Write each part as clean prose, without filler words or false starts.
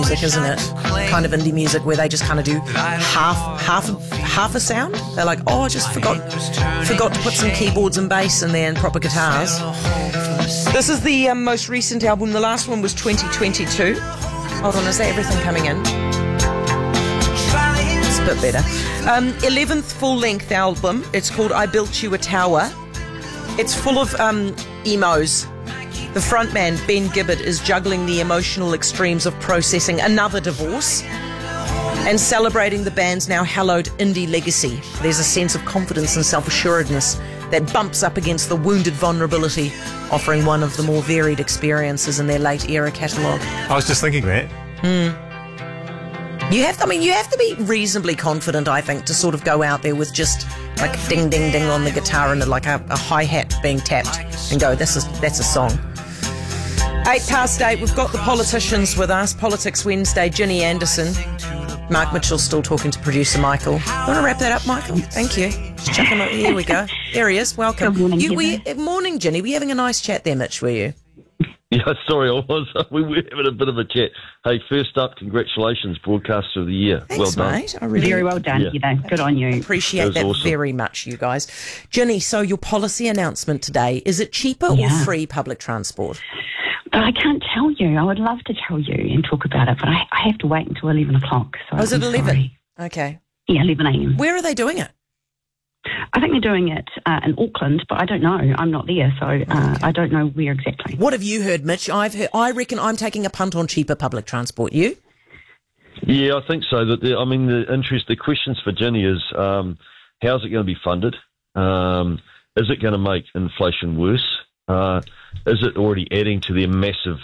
music, isn't it? Kind of indie music where they just kind of do half a sound. They're like, oh, I just forgot to put some keyboards and bass in there and proper guitars. This is the most recent album. The last one was 2022. Hold on, is that everything coming in? It's a bit better. 11th full-length album. It's called I Built You a Tower. It's full of emos. The frontman, Ben Gibbard, is juggling the emotional extremes of processing another divorce and celebrating the band's now hallowed indie legacy. There's a sense of confidence and self-assuredness that bumps up against the wounded vulnerability, offering one of the more varied experiences in their late-era catalogue. I was just thinking that. You have to be reasonably confident, I think, to sort of go out there with just like ding, ding, ding on the guitar and like a hi-hat being tapped and go, that's a song. 8:08, we've got the politicians with us. Politics Wednesday, Ginny Anderson. Mark Mitchell's still talking to producer Michael. Want to wrap that up, Michael? Thank you. Just chuck him up. Here we go. There he is. Welcome. Good morning, Morning, Ginny. Were you having a nice chat there, Mitch, were you? Yeah, sorry, I was. We were having a bit of a chat. Hey, first up, congratulations, Broadcaster of the Year. Thanks, well done. mate. I really Very well done, Yeah. you know. Good on you. appreciate that awesome. very much, you guys. Ginny, so your policy announcement today, is it cheaper or free public transport? But I can't tell you. I would love to tell you and talk about it, but I have to wait until 11 o'clock. So Oh, is it I'm 11? sorry. Okay. Yeah, 11 a.m. Where are they doing it? I think they're doing it in Auckland, but I don't know. I'm not there, so I don't know where exactly. What have you heard, Mitch? I reckon I'm taking a punt on cheaper public transport. You? Yeah, I think so. The questions for Ginny is, how's it going to be funded? Is it going to make inflation worse? Is it already adding to their massive,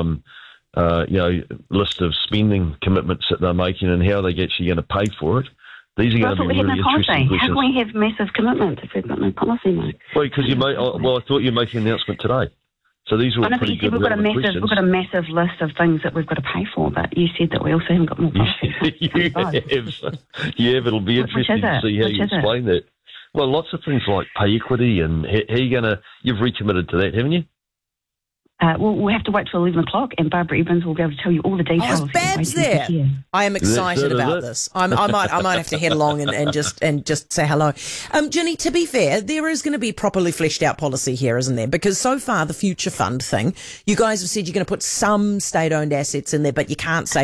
list of spending commitments that they're making, and how are they actually going to pay for it? These are Well, I going to thought be we had really no interesting policy. How questions. can we have massive commitments if we've got no policy, Mike? Well, because I thought you were making an announcement today. So these are all I know, but pretty you said good relevant questions. we've got a massive list of things that we've got to pay for, but you said that we also haven't got more policy. Yeah, but it'll be interesting to see how you explain that. Well, lots of things like pay equity, and how you going to... You've recommitted to that, haven't you? We'll have to wait till 11 o'clock, and Barbara Evans will be able to tell you all the details. Oh, is Babs there? I am excited about this. I might have to head along and just say hello. Ginny, to be fair, there is going to be properly fleshed out policy here, isn't there? Because so far, the Future Fund thing, you guys have said you're going to put some state-owned assets in there, but you can't say